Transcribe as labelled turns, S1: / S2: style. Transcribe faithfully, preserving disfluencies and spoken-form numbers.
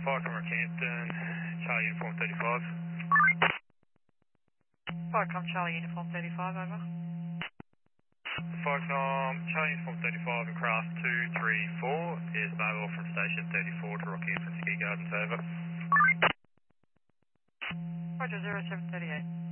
S1: Falcon Rockhampton, Charlie Uniform thirty-five.
S2: Falcon Charlie Uniform thirty-five, over.
S1: Falcon Charlie Uniform thirty-five and craft two three four is mobile from station thirty-four to Rockhampton Ski Gardens, over.
S2: Roger, zero seven thirty-eight.